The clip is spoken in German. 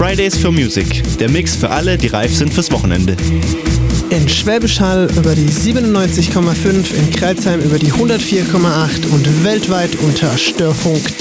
Fridays for Music, der Mix für alle, die reif sind fürs Wochenende. In Schwäbisch Hall über die 97,5, in Crailsheim über die 104,8 und weltweit unter störfunk.de.